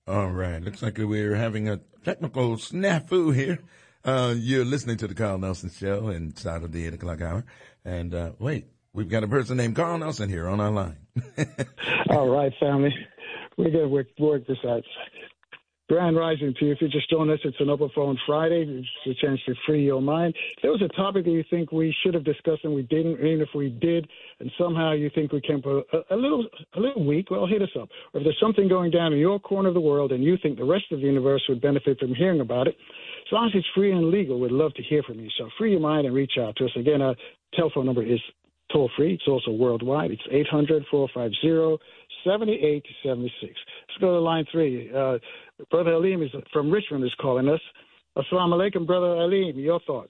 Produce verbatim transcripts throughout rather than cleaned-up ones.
All right. Looks like we're having a technical snafu here. Uh, you're listening to the Carl Nelson Show inside of the eight o'clock hour. And, uh, wait, we've got a person named Carl Nelson here on our line. All right, family. We're going to work, work this out. Grand Rising to you. If you're just joining us, it's an Open Phone Friday. It's a chance to free your mind. If there was a topic that you think we should have discussed and we didn't, even if we did, and somehow you think we came a, a little a little weak, well, hit us up. Or if there's something going down in your corner of the world and you think the rest of the universe would benefit from hearing about it, as long as it's free and legal, we'd love to hear from you. So free your mind and reach out to us. Again, our telephone number is toll-free. It's also worldwide. It's eight hundred, four five zero, seven eight seven six. Let's go to line three. Uh, Brother Aleem is from Richmond is calling us. Assalamu alaikum, Brother Aleem. Your thoughts?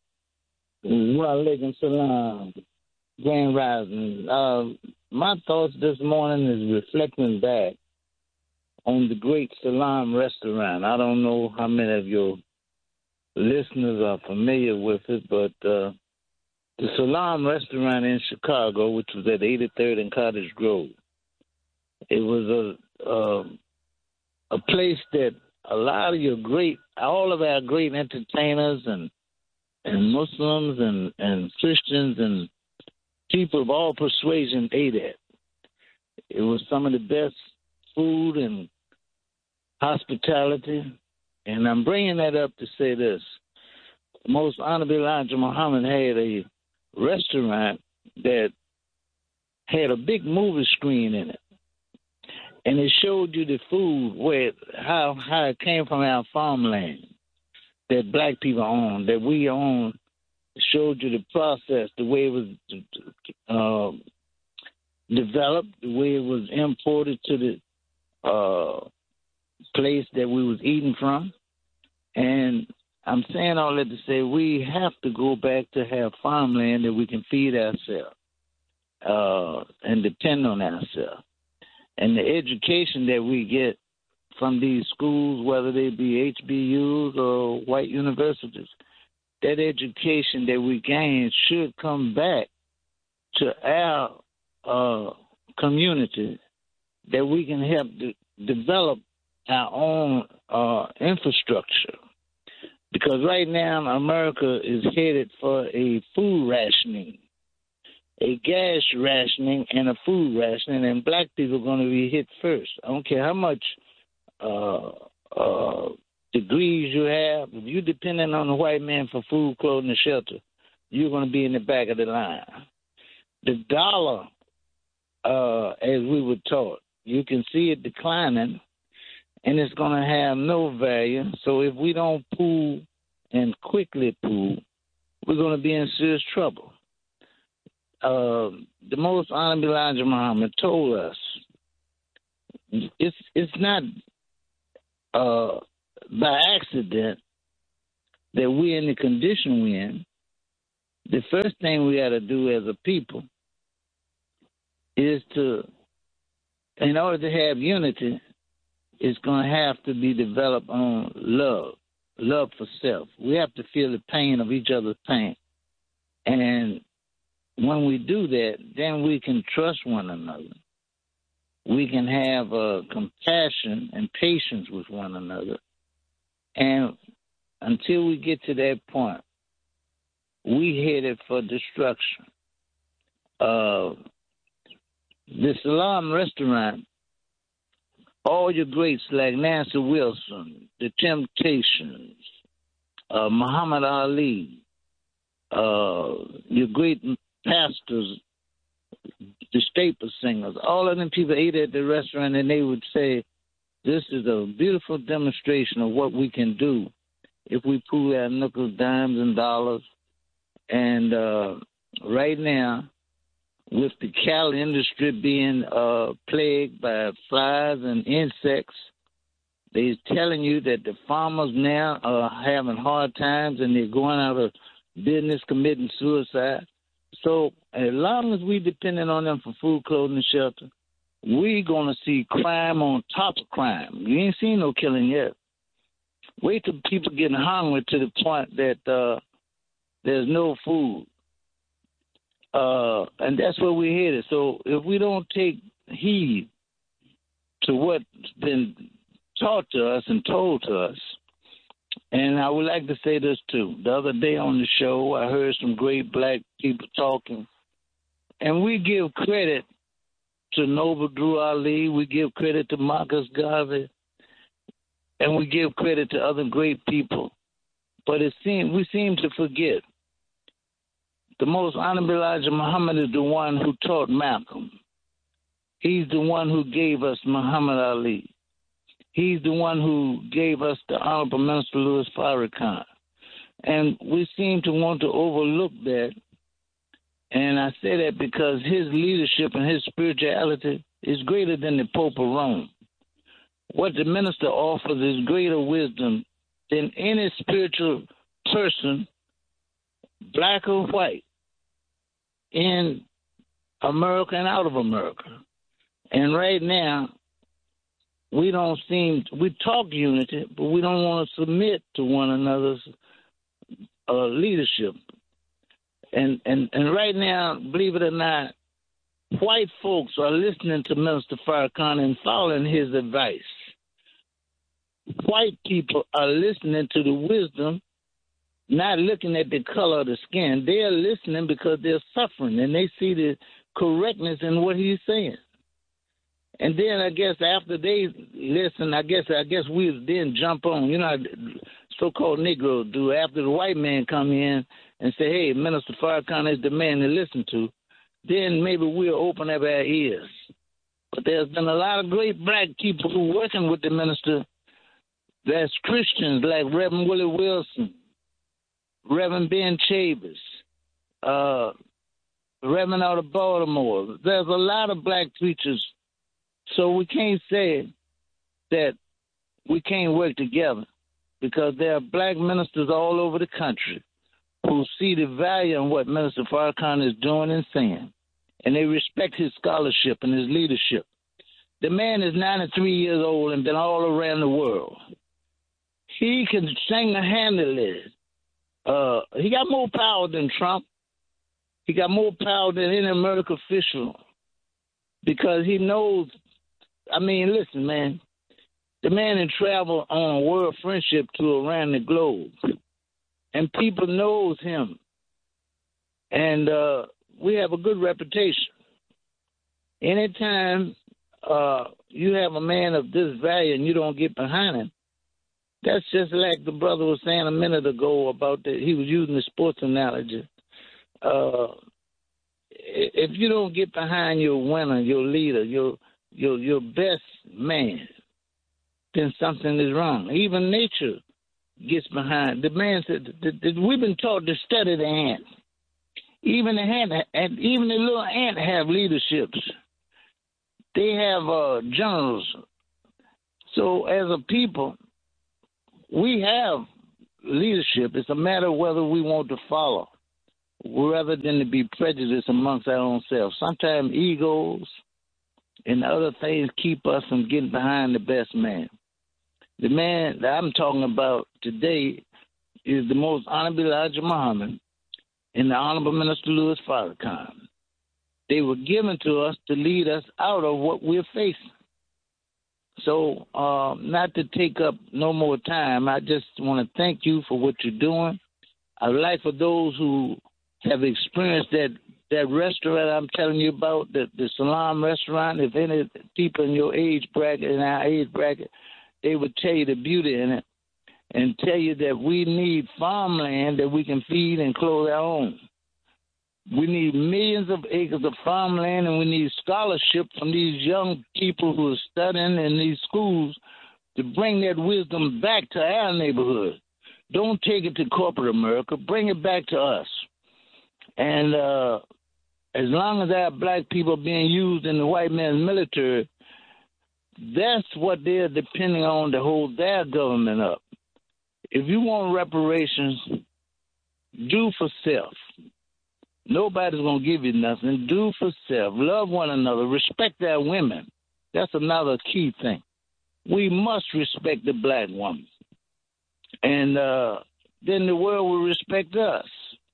Wa alaikum salam. Grand Rising. Uh, my thoughts this morning is reflecting back on the great Salam restaurant. I don't know how many of your listeners are familiar with it, but uh, the Salam restaurant in Chicago, which was at eighty-third and Cottage Grove, it was a uh, a place that a lot of your great, all of our great entertainers and and Muslims and, and Christians and people of all persuasion ate at. It was some of the best food and hospitality. And I'm bringing that up to say this. Most Honorable Elijah Muhammad had a restaurant that had a big movie screen in it. And it showed you the food, where how how it came from our farmland that black people own, that we own. It showed you the process, the way it was uh, developed, the way it was imported to the uh, place that we was eating from. And I'm saying all that to say we have to go back to have farmland that we can feed ourselves uh, and depend on ourselves. And the education that we get from these schools, whether they be H B Us or white universities, that education that we gain should come back to our uh, community, that we can help de- develop our own uh, infrastructure. Because right now America is headed for a food rationing. A gas rationing and a food rationing, and black people are going to be hit first. I don't care how much uh, uh, degrees you have. If you're dependent on the white man for food, clothing, and shelter, you're going to be in the back of the line. The dollar, uh, as we were taught, you can see it declining, and it's going to have no value. So if we don't pull and quickly pull, we're going to be in serious trouble. Uh, the Most Honorable Elijah Muhammad told us it's it's not uh, by accident that we're in the condition we're in. The first thing we got to do as a people is to, in order to have unity, it's going to have to be developed on love, love for self. We have to feel the pain of each other's pain. And when we do that, then we can trust one another. We can have uh, compassion and patience with one another. And until we get to that point, we headed for destruction. Uh, the Salam restaurant, all your greats like Nancy Wilson, The Temptations, uh, Muhammad Ali, uh, your great pastors, the staple singers, all of them people ate at the restaurant, and they would say, this is a beautiful demonstration of what we can do if we pool our nickels, dimes, and dollars. And uh, right now, with the cattle industry being uh, plagued by flies and insects, they're telling you that the farmers now are having hard times and they're going out of business, committing suicide. So as long as we depending on them for food, clothing, and shelter, we're going to see crime on top of crime. You ain't seen no killing yet. Wait till people getting hungry to the point that uh, there's no food. Uh, and that's where we're headed. So if we don't take heed to what's been taught to us and told to us. And I would like to say this, too. The other day on the show, I heard some great black people talking. And we give credit to Noble Drew Ali. We give credit to Marcus Garvey. And we give credit to other great people. But it seem, we seem to forget the most honorable Elijah Muhammad is the one who taught Malcolm. He's the one who gave us Muhammad Ali. He's the one who gave us the Honorable Minister Louis Farrakhan. And we seem to want to overlook that. And I say that because his leadership and his spirituality is greater than the Pope of Rome. What the minister offers is greater wisdom than any spiritual person, black or white, in America and out of America. And right now, we don't seem, we talk unity, but we don't want to submit to one another's uh, leadership. And, and and right now, believe it or not, white folks are listening to Minister Farrakhan and following his advice. White people are listening to the wisdom, not looking at the color of the skin. They are listening because they're suffering, and they see the correctness in what he's saying. And then I guess after they listen, I guess I guess we then jump on. You know how so-called Negroes do. After the white man come in and say, hey, Minister Farrakhan is the man to listen to, then maybe we'll open up our ears. But there's been a lot of great black people who are working with the minister that's Christians, like Reverend Willie Wilson, Reverend Ben Chavez, uh, Reverend out of Baltimore. There's a lot of black preachers. So we can't say that we can't work together because there are black ministers all over the country who see the value in what Minister Farrakhan is doing and saying, and they respect his scholarship and his leadership. The man is ninety-three years old and been all around the world. He can single-handedly. Uh, he got more power than Trump. He got more power than any American official because he knows. I mean, listen, man. The man had traveled on a world friendship tour around the globe, and people knows him. And uh, we have a good reputation. Anytime uh, you have a man of this value and you don't get behind him, that's just like the brother was saying a minute ago about that. He was using the sports analogy. Uh, if you don't get behind your winner, your leader, your your your best man, then something is wrong. Even nature gets behind. The man said that, that we've been taught to study the ant. Even the ant, and even the little ant have leaderships. They have uh, generals. So as a people, we have leadership. It's a matter of whether we want to follow, rather than to be prejudiced amongst our own selves. Sometimes egos and other things keep us from getting behind the best man. The man that I'm talking about today is the most honorable Elijah Muhammad and the Honorable Minister Louis Farrakhan. They were given to us to lead us out of what we're facing. So uh, not to take up no more time, I just want to thank you for what you're doing. I would like for those who have experienced that that restaurant I'm telling you about, the, the Salam restaurant, if any people in your age bracket, in our age bracket, they would tell you the beauty in it and tell you that we need farmland that we can feed and clothe our own. We need millions of acres of farmland, and we need scholarship from these young people who are studying in these schools to bring that wisdom back to our neighborhood. Don't take it to corporate America. Bring it back to us. And uh, as long as our black people are being used in the white man's military, that's what they're depending on to hold their government up. If you want reparations, do for self. Nobody's going to give you nothing. Do for self. Love one another. Respect our women. That's another key thing. We must respect the black woman. And uh, then the world will respect us.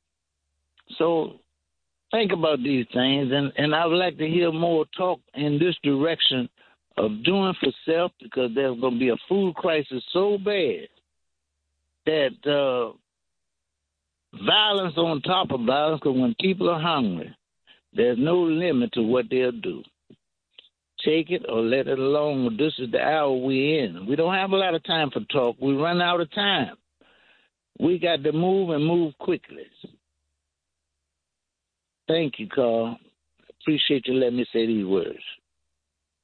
So think about these things, and, and I would like to hear more talk in this direction of doing for self, because there's going to be a food crisis so bad that uh, violence on top of violence, because when people are hungry, there's no limit to what they'll do. Take it or let it alone. This is the hour we're in. We don't have a lot of time for talk. We run out of time. We got to move and move quickly. Thank you, Carl. Appreciate you letting me say these words.